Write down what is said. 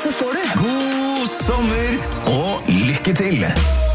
så får du God sommer og lykke til!